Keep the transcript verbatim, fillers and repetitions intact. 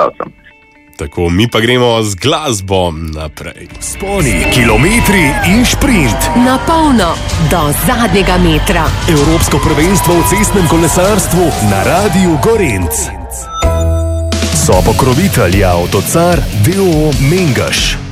časom. Tako, mi pa gremo z glasbo naprej. Sponi, kilometri in šprint. Na polno, do zadnjega metra. Evropsko prvenstvo v cestnem kolesarstvu na Radiu Gorenc. So pokrovitelji Avtocar, d o o Mengeš.